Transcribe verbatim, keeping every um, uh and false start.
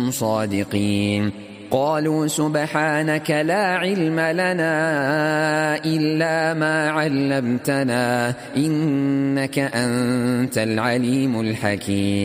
صادقين. قالوا سبحانك لا علم لنا إلا ما علمتنا إنك أنت العليم الحكيم.